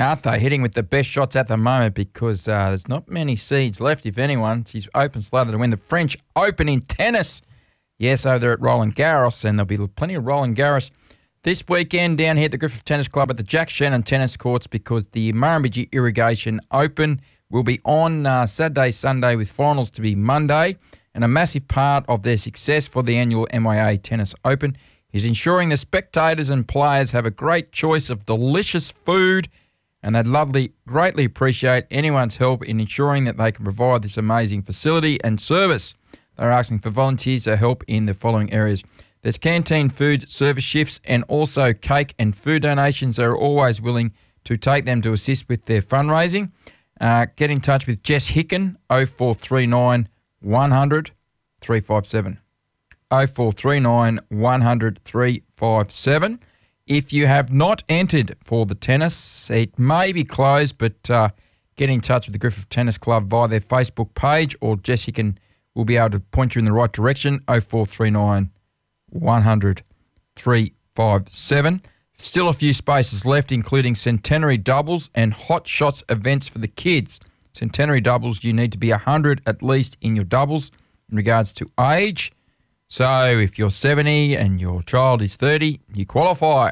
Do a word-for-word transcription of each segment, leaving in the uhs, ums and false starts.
aren't they? Hitting with the best shots at the moment because uh, there's not many seeds left, if anyone. She's open slather to win the French Open in tennis. Yes, over there at Roland Garros, and there'll be plenty of Roland Garros this weekend down here at the Griffith Tennis Club at the Jack Shannon Tennis Courts because the Murrumbidgee Irrigation Open will be on uh, Saturday, Sunday with finals to be Monday. And a massive part of their success for the annual M I A Tennis Open is ensuring the spectators and players have a great choice of delicious food, and they'd lovely, greatly appreciate anyone's help in ensuring that they can provide this amazing facility and service. They're asking for volunteers to help in the following areas. There's canteen food service shifts and also cake and food donations. They're always willing to take them to assist with their fundraising. Uh, get in touch with Jess Hicken, oh four three nine, one hundred, three five seven. oh four three nine, one hundred, three five seven. If you have not entered for the tennis, it may be closed, but uh, get in touch with the Griffith Tennis Club via their Facebook page, or Jessica can, will be able to point you in the right direction, oh four three nine, one hundred, three five seven. Still a few spaces left, including centenary doubles and hot shots events for the kids. Centenary doubles, you need to be one hundred at least in your doubles in regards to age. So if you're seventy and your child is thirty, you qualify.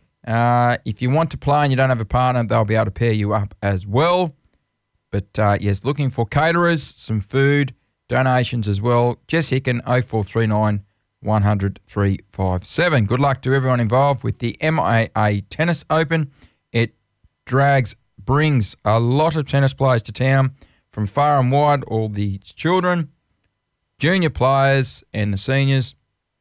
Uh, if you want to play and you don't have a partner, they'll be able to pair you up as well. But uh, yes, looking for caterers, some food, donations as well. Jess Hicken, oh four three nine, one hundred, three five seven. Good luck to everyone involved with the M I A Tennis Open. It drags, brings a lot of tennis players to town from far and wide, all the children, junior players and the seniors.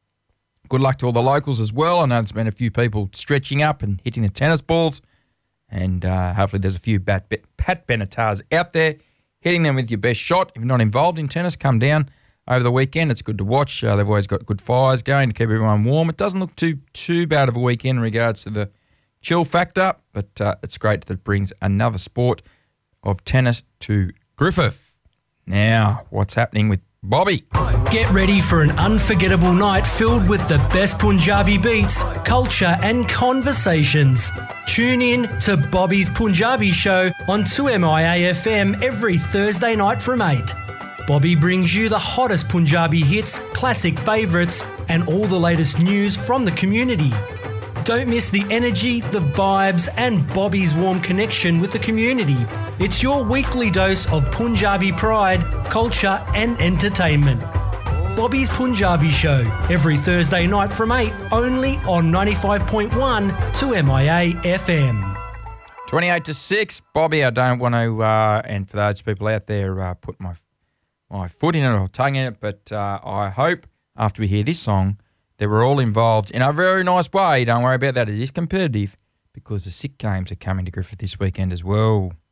Good luck to all the locals as well. I know there's been a few people stretching up and hitting the tennis balls, and uh, hopefully there's a few Pat, Pat Benetars out there hitting them with your best shot. If you're not involved in tennis, come down over the weekend. It's good to watch. Uh, they've always got good fires going to keep everyone warm. It doesn't look too too bad of a weekend in regards to the chill factor, but uh, it's great that it brings another sport of tennis to Griffith. Now, what's happening with Bobby? Get ready for an unforgettable night filled with the best Punjabi beats, culture and conversations. Tune in to Bobby's Punjabi Show on two M I A F M every Thursday night from eight. Bobby brings you the hottest Punjabi hits, classic favourites and all the latest news from the community. Don't miss the energy, the vibes and Bobby's warm connection with the community. It's your weekly dose of Punjabi pride, culture and entertainment. Bobby's Punjabi Show, every Thursday night from eight, only on ninety-five point one two M I A F M. twenty-eight to six. Bobby, I don't want to, uh, and for those people out there, uh, put my my foot in it or tongue in it, but uh, I hope after we hear this song that we're all involved in a very nice way. Don't worry about that. It is competitive because the sick games are coming to Griffith this weekend as well.